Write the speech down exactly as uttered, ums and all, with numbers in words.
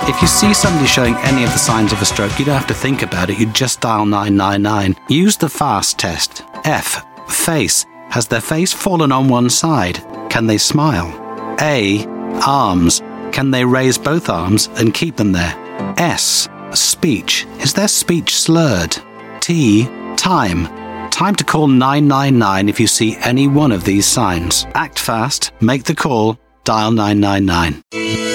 If you see somebody showing any of the signs of a stroke, you don't have to think about it. You just dial nine nine nine. Use the FAST test. F. Face. Has their face fallen on one side? Can they smile? A. Arms. Can they raise both arms and keep them there? S. Speech. Is their speech slurred? T. Time. Time to call nine nine nine if you see any one of these signs. Act fast, make the call, dial nine nine nine.